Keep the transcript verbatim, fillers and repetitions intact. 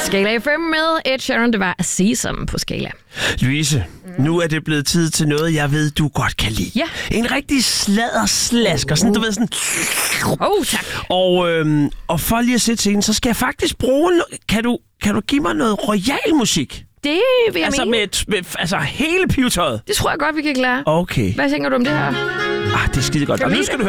Skala F M med Ed Sheeran, det var Sesam på Skala. Louise, mm. nu er det blevet tid til noget, jeg ved, du godt kan lide. Ja. En rigtig sladderslasker, sådan, du ved, sådan... Åh, oh, tak. Og, øhm, og for lige at sætte scenen, så skal jeg faktisk bruge... No- kan, du, kan du give mig noget royal musik? Det vil jeg altså mene. med, med altså hele pivetøjet? Det tror jeg godt, vi kan klare. Okay. Hvad tænker du om det her? Ah, det er skide godt. Og nu skal du høre.